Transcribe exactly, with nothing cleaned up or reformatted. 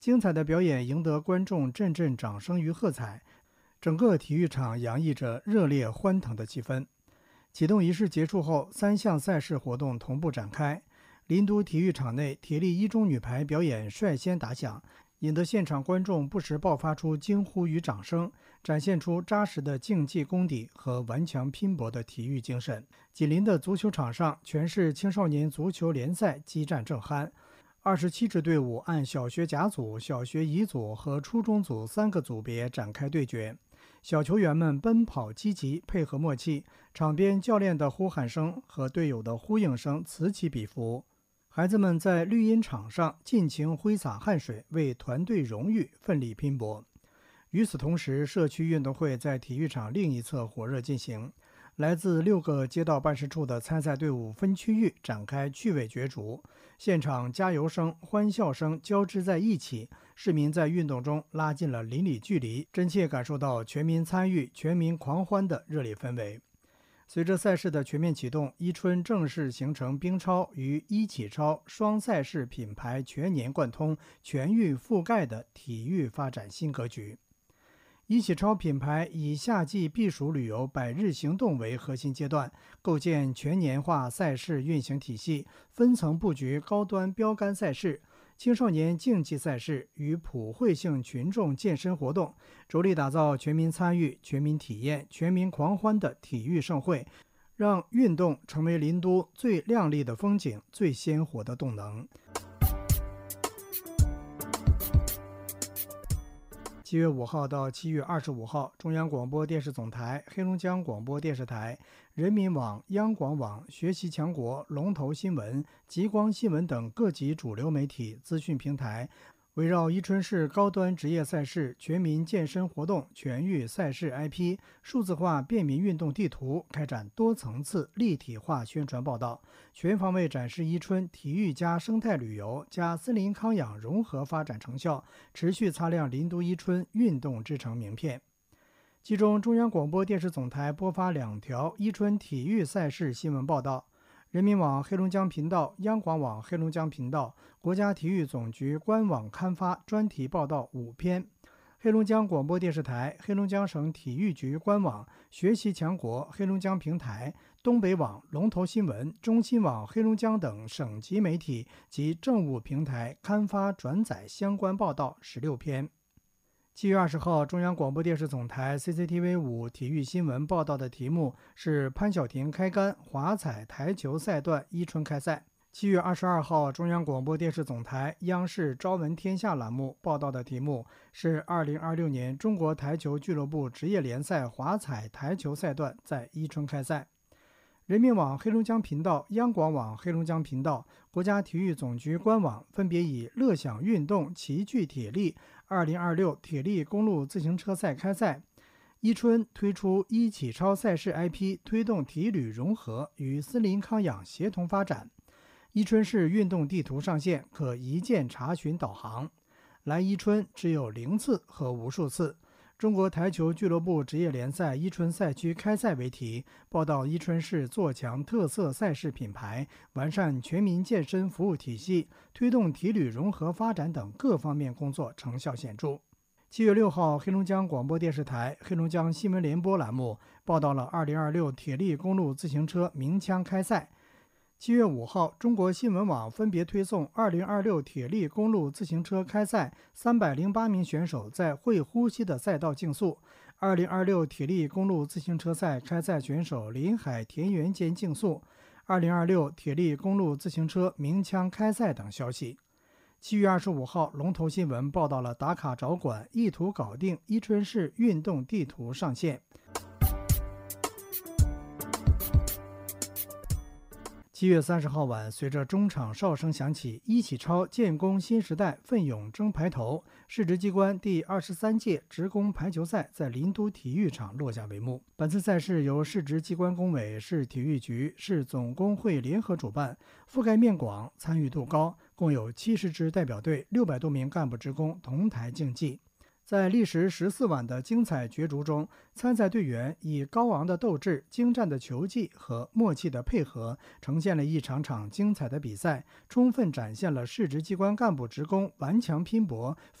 精彩的表演赢得观众阵阵掌声与喝彩，整个体育场洋溢着热烈欢腾的气氛。启动仪式结束后，三项赛事活动同步展开。林都体育场内，铁力一中女排表演率先打响，引得现场观众不时爆发出惊呼与掌声，展现出扎实的竞技功底和顽强拼搏的体育精神。紧邻的足球场上，全市青少年足球联赛激战正酣。二十七支队伍按小学甲组、小学乙组和初中组三个组别展开对决。小球员们奔跑积极，配合默契，场边教练的呼喊声和队友的呼应声此起彼伏。孩子们在绿茵场上尽情挥洒汗水，为团队荣誉奋力拼搏。与此同时，社区运动会在体育场另一侧火热进行。来自六个街道办事处的参赛队伍分区域展开趣味角逐，现场加油声、欢笑声交织在一起，市民在运动中拉近了邻里距离，真切感受到全民参与、全民狂欢的热烈氛围。随着赛事的全面启动，伊春正式形成冰超与一起超双赛事品牌全年贯通、全域覆盖的体育发展新格局。一起超品牌以夏季避暑旅游百日行动为核心阶段，构建全年化赛事运行体系，分层布局高端标杆赛事、青少年竞技赛事与普惠性群众健身活动，着力打造全民参与、全民体验、全民狂欢的体育盛会，让运动成为林都最亮丽的风景、最鲜活的动能。七月五号到七月二十五号，中央广播电视总台、黑龙江广播电视台、人民网、央广网、学习强国、龙头新闻、极光新闻等各级主流媒体资讯平台，围绕伊春市高端职业赛事、全民健身活动、全域赛事 I P、数字化便民运动地图，开展多层次立体化宣传报道，全方位展示伊春体育加生态旅游加森林康养融合发展成效，持续擦亮林都伊春运动之城名片。其中，中央广播电视总台播发两条伊春体育赛事新闻报道。人民网黑龙江频道、央广网黑龙江频道、国家体育总局官网刊发专题报道五篇。黑龙江广播电视台、黑龙江省体育局官网、学习强国黑龙江平台、东北网、龙头新闻、中新网黑龙江等省级媒体及政务平台刊发转载相关报道十六篇。七月二十号，中央广播电视总台 C C T V 五体育新闻报道的题目是潘晓婷开杆华彩台球赛段伊春开赛。七月二十二号，中央广播电视总台央视朝闻天下栏目报道的题目是二零二六年中国台球俱乐部职业联赛华彩台球赛段在伊春开赛。人民网黑龙江频道、央广网黑龙江频道、国家体育总局官网分别以乐享运动齐聚铁力二零二六铁力公路自行车赛开赛，伊春推出一起超赛事 I P， 推动体旅融合与森林康养协同发展。伊春市运动地图上线，可一键查询导航。来伊春只有零次和无数次。中国台球俱乐部职业联赛伊春赛区开赛为题，报道伊春市做强特色赛事品牌，完善全民健身服务体系，推动体旅融合发展等各方面工作成效显著。七月六号，黑龙江广播电视台黑龙江新闻联播栏目报道了二零二六铁力公路自行车鸣枪开赛。七月五号，中国新闻网分别推送二零二六铁力公路自行车开赛三百零八名选手在会呼吸的赛道竞速，二零二六铁力公路自行车赛开赛选手临海田园间竞速，二零二六铁力公路自行车鸣枪开赛等消息。七月二十五号，龙头新闻报道了打卡找馆，一图搞定伊春市运动地图上线。七月三十号晚，随着中场哨声响起，一起超建功新时代奋勇争排头市直机关第二十三届职工排球赛在林都体育场落下帷幕。本次赛事由市直机关工委、市体育局、市总工会联合主办，覆盖面广，参与度高，共有七十支代表队、六百多名干部职工同台竞技。 在历时十四晚的精彩角逐中，参赛队员以高昂的斗志、精湛的球技和默契的配合，呈现了一场场精彩的比赛，充分展现了市直机关干部职工顽强拼搏、